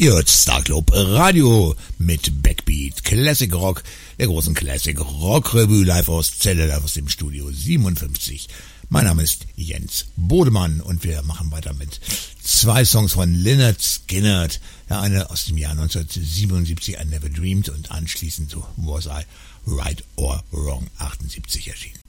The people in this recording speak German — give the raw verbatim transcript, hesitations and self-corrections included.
Ihr hört Starclub Radio mit Backbeat Classic Rock, der großen Classic Rock Revue live aus Celle, live aus dem Studio siebenundfünfzig. Mein Name ist Jens Bodemann und wir machen weiter mit zwei Songs von Lynyrd Skynyrd. Der eine aus dem Jahr neunzehnhundertsiebenundsiebzig, I Never Dreamed, und anschließend so Was I Right or Wrong, achtundsiebzig erschienen.